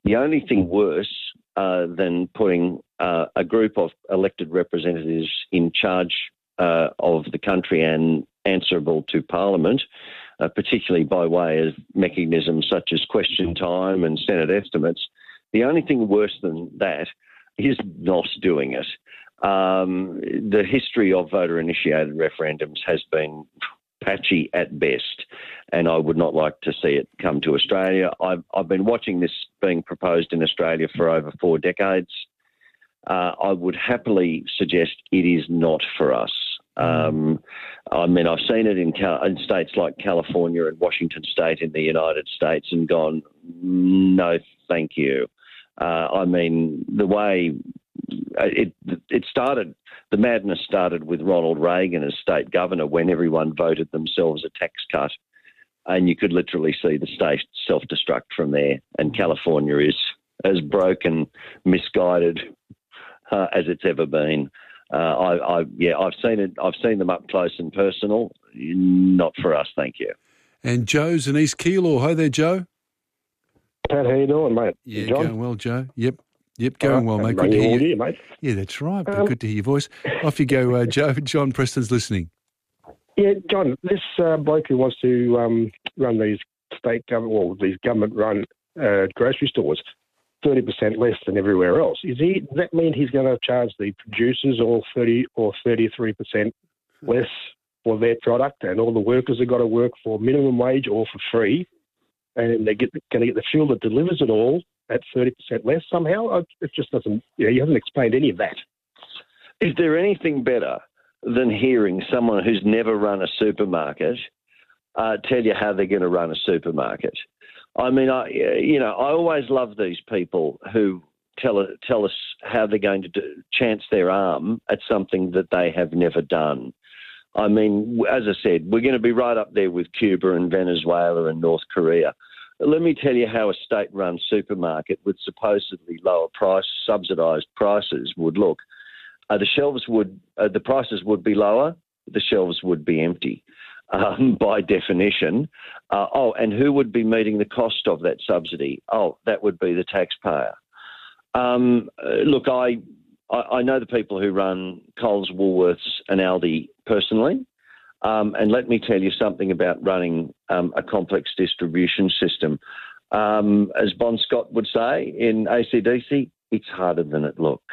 the only thing worse than putting a group of elected representatives in charge of the country and answerable to Parliament, particularly by way of mechanisms such as question time and Senate estimates, the only thing worse than that is not doing it. The history of voter-initiated referendums has been patchy at best, and I would not like to see it come to Australia. I've been watching this being proposed in Australia for over 4 decades. I would happily suggest it is not for us. I mean, I've seen it in states like California and Washington State in the United States and gone, no, thank you. I mean, the way it started, the madness started with Ronald Reagan as state governor when everyone voted themselves a tax cut, and you could literally see the state self-destruct from there. And California is as broken, misguided as it's ever been. I've seen it. I've seen them up close and personal. Not for us, thank you. And Joe's in East Keilor. Hi there, Joe. Pat, how you doing, mate? Yeah, John? going well, Joe. Yep, going well, mate. Good to hear you, mate. Yeah, that's right. Good to hear your voice. Off you go, Joe. John Preston's listening. Yeah, John, this bloke who wants to run these these government-run grocery stores 30% less than everywhere else. Does that mean he's going to charge the producers all 30 or 33% less for their product, and all the workers have got to work for minimum wage or for free, and they're going to get the fuel that delivers it all at 30% less somehow? It just doesn't. You haven't explained any of that. Is there anything better than hearing someone who's never run a supermarket tell you how they're going to run a supermarket? I mean, I always love these people who tell us how they're going to chance their arm at something that they have never done. I mean, as I said, we're going to be right up there with Cuba and Venezuela and North Korea. Let me tell you how a state-run supermarket with supposedly lower subsidised prices would look. The prices would be lower, the shelves would be empty. By definition. And who would be meeting the cost of that subsidy? That would be the taxpayer. Look, I know the people who run Coles, Woolworths and Aldi personally, and let me tell you something about running a complex distribution system. As Bon Scott would say in AC/DC, it's harder than it looks.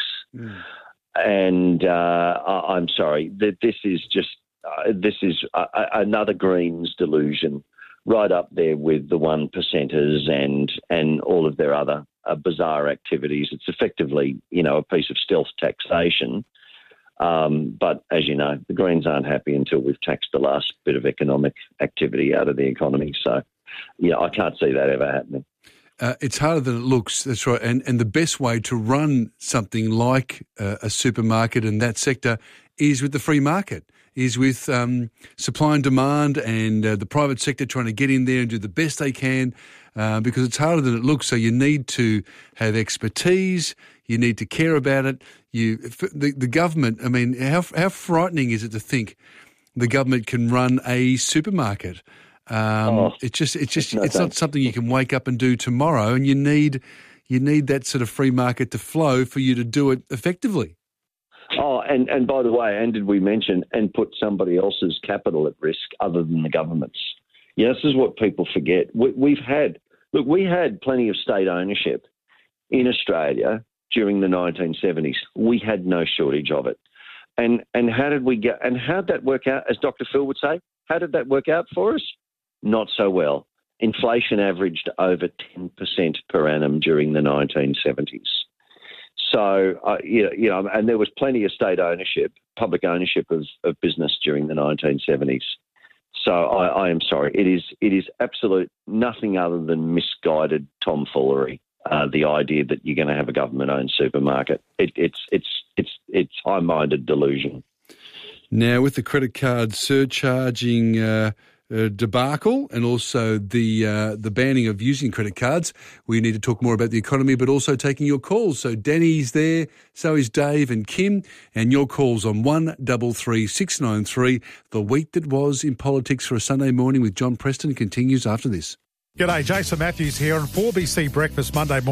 And I'm sorry, that this is another Greens delusion, right up there with the 1%ers and all of their other bizarre activities. It's effectively, a piece of stealth taxation. But as you know, the Greens aren't happy until we've taxed the last bit of economic activity out of the economy. So, I can't see that ever happening. It's harder than it looks, that's right. And the best way to run something like a supermarket in that sector is with the free market, is with supply and demand and the private sector trying to get in there and do the best they can because it's harder than it looks. So you need to have expertise, you need to care about it. The government, I mean, how frightening is it to think the government can run a supermarket? It's not something you can wake up and do tomorrow, and you need that sort of free market to flow for you to do it effectively. And by the way, and did we mention and put somebody else's capital at risk other than the government's? Yeah, this is what people forget. We had plenty of state ownership in Australia during the 1970s. We had no shortage of it. And how did we get? And how did that work out? As Dr. Phil would say, how did that work out for us? Not so well. Inflation averaged over 10% per annum during the 1970s. So, and there was plenty of state ownership, public ownership of business during the 1970s. So I am sorry. It is absolute nothing other than misguided tomfoolery. The idea that you're going to have a government-owned supermarket. It's high-minded delusion. Now, with the credit card surcharging debacle and also the banning of using credit cards, we need to talk more about the economy, but also taking your calls. So Danny's there, so is Dave and Kim, and your calls on 133693. The week that was in politics for a Sunday morning with John Preston continues after this. G'day, Jason Matthews here on 4BC Breakfast Monday morning.